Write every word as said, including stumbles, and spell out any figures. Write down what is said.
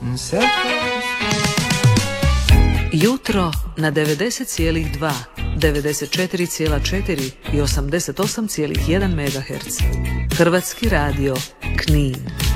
Jutro na devedeset zarez dva, devedeset četiri zarez četiri i osamdeset osam zarez jedan megaherca. Hrvatski radio Knin.